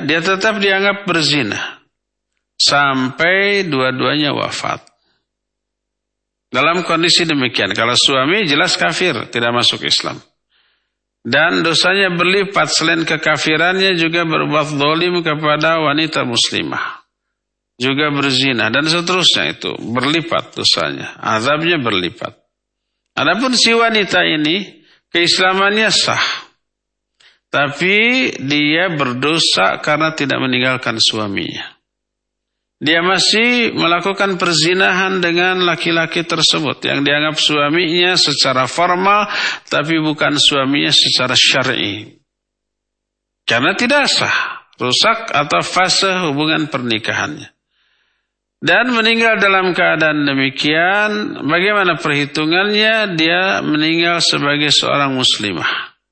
dia tetap dianggap berzina sampai dua-duanya wafat. Dalam kondisi demikian, kalau suami jelas kafir, tidak masuk Islam. Dan dosanya berlipat, selain kekafirannya juga berbuat zalim kepada wanita muslimah. Juga berzina dan seterusnya, itu berlipat dosanya, azabnya berlipat. Adapun si wanita ini keislamannya sah, tapi dia berdosa karena tidak meninggalkan suaminya. Dia masih melakukan perzinahan dengan laki-laki tersebut yang dianggap suaminya secara formal, tapi bukan suaminya secara syar'i. Karena tidak sah, rusak atau fase hubungan pernikahannya. Dan meninggal dalam keadaan demikian, bagaimana perhitungannya? Dia meninggal sebagai seorang muslimah.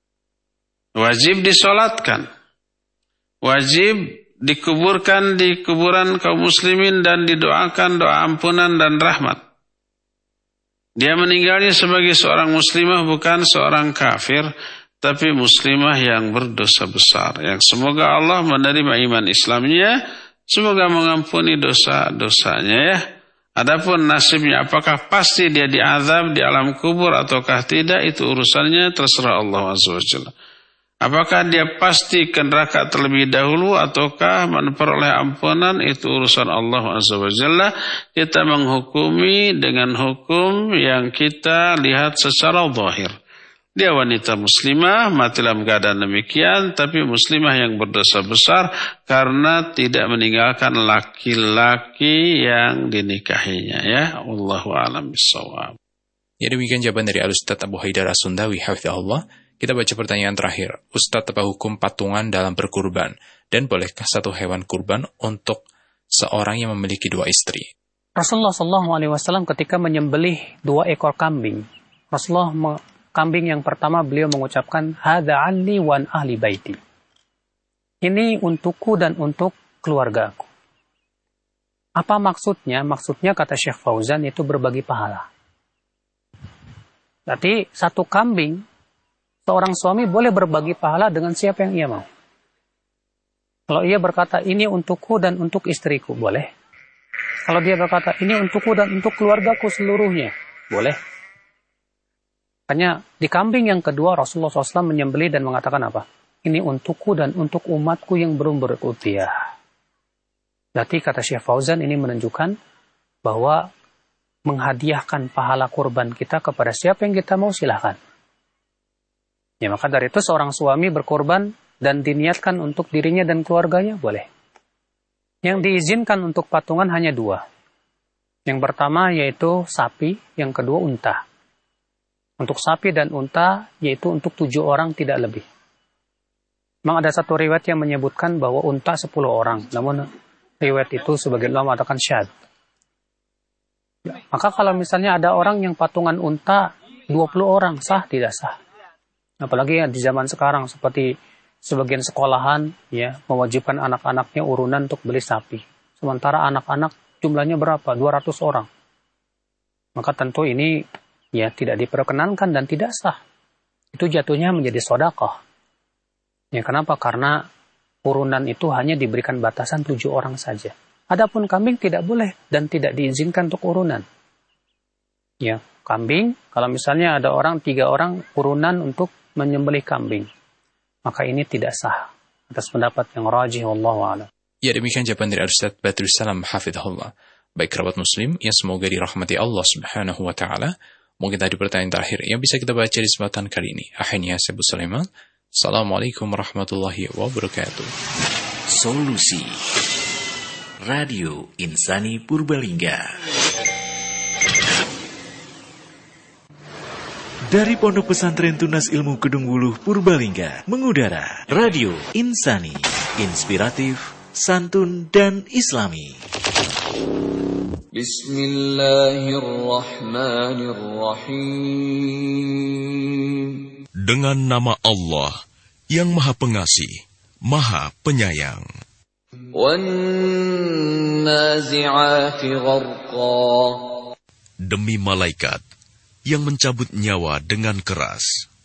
Wajib disolatkan. Wajib dikuburkan di kuburan kaum muslimin dan didoakan doa ampunan dan rahmat. Dia meninggalnya sebagai seorang muslimah, bukan seorang kafir, tapi muslimah yang berdosa besar. Yang semoga Allah menerima iman Islamnya, semoga mengampuni dosa-dosanya ya. Adapun nasibnya, apakah pasti dia diazab di alam kubur ataukah tidak, itu urusannya terserah Allah Azza wa Jalla. Apakah dia pasti ke neraka terlebih dahulu ataukah memperoleh ampunan, itu urusan Allah Azza wa Jalla. Kita menghukumi dengan hukum yang kita lihat secara zahir. Dia wanita muslimah, mati dalam keadaan demikian, tapi muslimah yang berdosa besar karena tidak meninggalkan laki-laki yang dinikahinya ya. Wallahu a'lam bishawab. Ya, demikian jawaban dari Al-Ustaz Abu Haidar As-Sundawi hafizahullah. Kita baca pertanyaan terakhir. Ustaz, apa hukum patungan dalam berkurban? Dan bolehkah satu hewan kurban untuk seorang yang memiliki dua istri? Rasulullah SAW ketika menyembelih 2 ekor kambing, kambing yang pertama beliau mengucapkan, Hadza anni wa an ahli baiti. Ini untukku dan untuk keluargaku. Apa maksudnya? Maksudnya kata Syekh Fauzan itu berbagi pahala. Berarti satu kambing, seorang suami boleh berbagi pahala dengan siapa yang ia mau. Kalau ia berkata, ini untukku dan untuk istriku, boleh. Kalau dia berkata, ini untukku dan untuk keluargaku seluruhnya, boleh. Hanya di kambing yang kedua, Rasulullah SAW menyembelih dan mengatakan apa? Ini untukku dan untuk umatku yang belum berutia. Berarti kata Syekh Fauzan ini menunjukkan bahwa menghadiahkan pahala kurban kita kepada siapa yang kita mau, silahkan. Ya, maka dari itu seorang suami berkorban dan diniatkan untuk dirinya dan keluarganya, boleh. Yang diizinkan untuk patungan hanya 2. Yang pertama yaitu sapi, yang kedua unta. Untuk sapi dan unta yaitu untuk 7 orang tidak lebih. Memang ada satu riwayat yang menyebutkan bahwa unta 10 orang. Namun riwayat itu sebagian ulama mengatakan syadz. Ya, maka kalau misalnya ada orang yang patungan unta 20 orang, sah tidak sah? Apalagi di zaman sekarang seperti sebagian sekolahan ya mewajibkan anak-anaknya urunan untuk beli sapi. Sementara anak-anak jumlahnya berapa? 200 orang. Maka tentu ini ya tidak diperkenankan dan tidak sah. Itu jatuhnya menjadi sedekah. Ya, kenapa? Karena urunan itu hanya diberikan batasan 7 orang saja. Adapun kambing tidak boleh dan tidak diizinkan untuk urunan. Ya, kambing kalau misalnya ada 3 orang urunan untuk menyembelih kambing, maka ini tidak sah atas pendapat yang rajih wallahu a'lam. Ya, demikian jawaban dari Ustaz Badrul Salam hafizahullah. Baik kerabat muslim yang semoga dirahmati Allah Subhanahu wa taala. Mungkin tadi pertanyaan terakhir yang bisa kita baca di kesempatan kali ini. Akhirnya saya Bu Sulaiman. Assalamualaikum warahmatullahi wabarakatuh. Solusi Radio Insani Purbalingga. Dari Pondok Pesantren Tunas Ilmu Kedung Wuluh Purbalingga mengudara Radio Insani, inspiratif, santun dan islami. Bismillahirrahmanirrahim. Dengan nama Allah yang Maha Pengasih, Maha Penyayang. Wan-nazi'ati gharqa. Demi malaikat yang mencabut nyawa dengan keras.